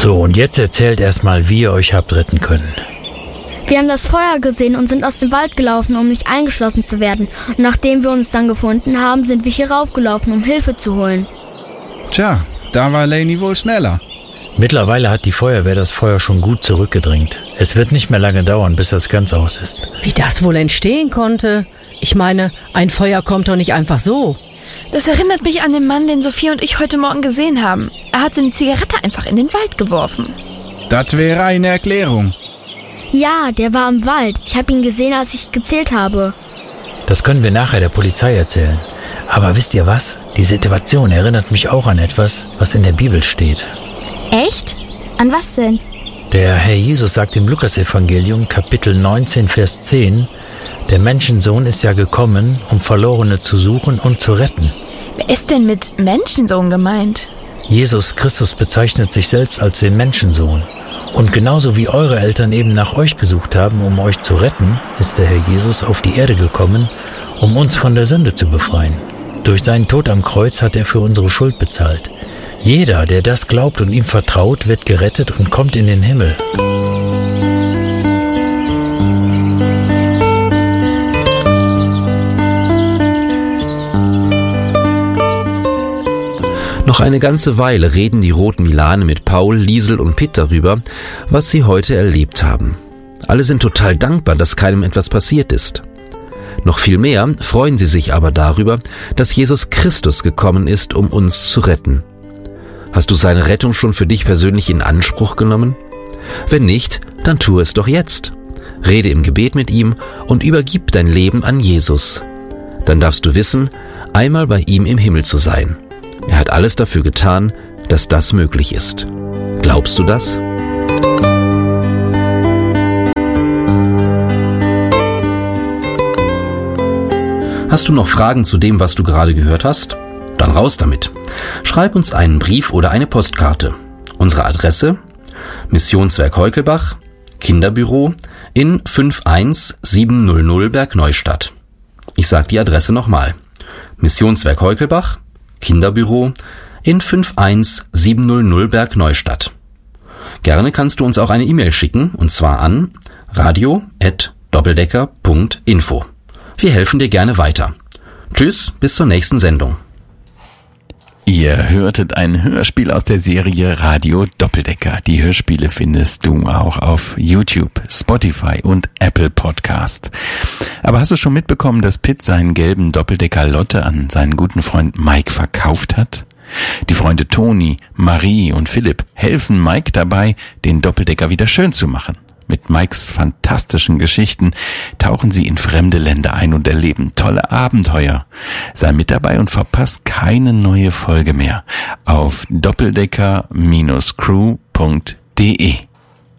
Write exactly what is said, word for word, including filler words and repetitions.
So, und jetzt erzählt erstmal, wie ihr euch habt retten können. Wir haben das Feuer gesehen und sind aus dem Wald gelaufen, um nicht eingeschlossen zu werden. Und nachdem wir uns dann gefunden haben, sind wir hier raufgelaufen, um Hilfe zu holen. Tja, da war Lainey wohl schneller. Mittlerweile hat die Feuerwehr das Feuer schon gut zurückgedrängt. Es wird nicht mehr lange dauern, bis das ganz aus ist. Wie das wohl entstehen konnte? Ich meine, ein Feuer kommt doch nicht einfach so. Das erinnert mich an den Mann, den Sophie und ich heute Morgen gesehen haben. Er hat seine Zigarette einfach in den Wald geworfen. Das wäre eine Erklärung. Ja, der war im Wald. Ich habe ihn gesehen, als ich gezählt habe. Das können wir nachher der Polizei erzählen. Aber wisst ihr was? Die Situation erinnert mich auch an etwas, was in der Bibel steht. Echt? An was denn? Der Herr Jesus sagt im Lukasevangelium, Kapitel neunzehn, Vers zehn, der Menschensohn ist ja gekommen, um Verlorene zu suchen und zu retten. Wer ist denn mit Menschensohn gemeint? Jesus Christus bezeichnet sich selbst als den Menschensohn. Und genauso wie eure Eltern eben nach euch gesucht haben, um euch zu retten, ist der Herr Jesus auf die Erde gekommen, um uns von der Sünde zu befreien. Durch seinen Tod am Kreuz hat er für unsere Schuld bezahlt. Jeder, der das glaubt und ihm vertraut, wird gerettet und kommt in den Himmel. Noch eine ganze Weile reden die Roten Milane mit Paul, Liesel und Pitt darüber, was sie heute erlebt haben. Alle sind total dankbar, dass keinem etwas passiert ist. Noch viel mehr freuen sie sich aber darüber, dass Jesus Christus gekommen ist, um uns zu retten. Hast du seine Rettung schon für dich persönlich in Anspruch genommen? Wenn nicht, dann tu es doch jetzt. Rede im Gebet mit ihm und übergib dein Leben an Jesus. Dann darfst du wissen, einmal bei ihm im Himmel zu sein. Er hat alles dafür getan, dass das möglich ist. Glaubst du das? Hast du noch Fragen zu dem, was du gerade gehört hast? Dann raus damit. Schreib uns einen Brief oder eine Postkarte. Unsere Adresse: Missionswerk Heukelbach, Kinderbüro in fünf eins sieben null null Bergneustadt. Ich sage die Adresse nochmal. Missionswerk Heukelbach, Kinderbüro in fünf eins sieben null null Bergneustadt. Gerne kannst du uns auch eine E-Mail schicken, und zwar an radio at doppeldecker punkt info. Wir helfen dir gerne weiter. Tschüss, bis zur nächsten Sendung. Ihr hörtet ein Hörspiel aus der Serie Radio Doppeldecker. Die Hörspiele findest du auch auf YouTube, Spotify und Apple Podcast. Aber hast du schon mitbekommen, dass Pitt seinen gelben Doppeldecker Lotte an seinen guten Freund Mike verkauft hat? Die Freunde Toni, Marie und Philipp helfen Mike dabei, den Doppeldecker wieder schön zu machen. Mit Mikes fantastischen Geschichten tauchen sie in fremde Länder ein und erleben tolle Abenteuer. Sei mit dabei und verpasst keine neue Folge mehr auf doppeldecker Bindestrich crew punkt de.